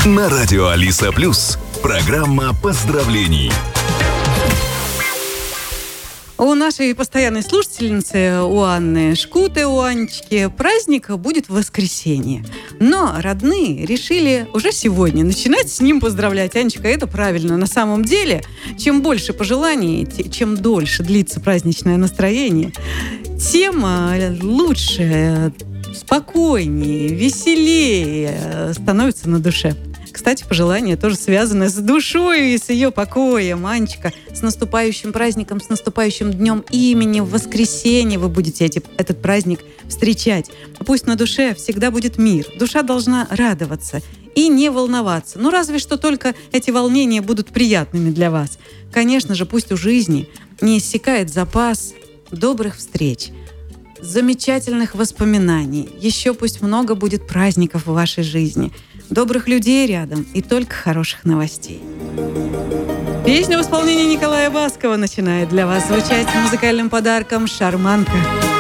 На радио Алиса Плюс. Программа поздравлений. У нашей постоянной слушательницы, у Анны Шкуты, у Анечки, праздник будет в воскресенье. Но родные решили уже сегодня начинать с ним поздравлять. Анечка, это правильно. На самом деле, чем больше пожеланий, чем дольше длится праздничное настроение, тем лучше, спокойнее, веселее становится на душе. Кстати, пожелания тоже связаны с душой и с ее покоем. Анечка, с наступающим праздником, с наступающим днем имени, в воскресенье вы будете этот праздник встречать. Пусть на душе всегда будет мир. Душа должна радоваться и не волноваться. Ну, разве что только эти волнения будут приятными для вас. Конечно же, пусть у жизни не иссякает запас добрых встреч, замечательных воспоминаний. Еще пусть много будет праздников в вашей жизни, добрых людей рядом и только хороших новостей. Песня в исполнении Николая Баскова начинает для вас звучать музыкальным подарком «Шарманка».